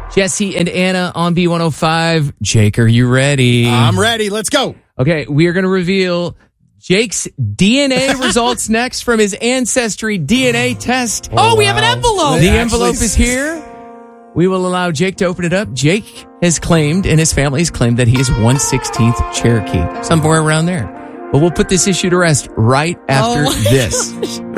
Jesse and Anna on B105. Jake, are you ready? I'm ready. Let's go. Okay, we are going to reveal Jake's DNA results next from his Ancestry DNA test. Oh, we have an envelope. The envelope is here. We will allow Jake to open it up. Jake has claimed, and his family has claimed, that he is 1/16th Cherokee, somewhere around there. But we'll put this issue to rest right after this.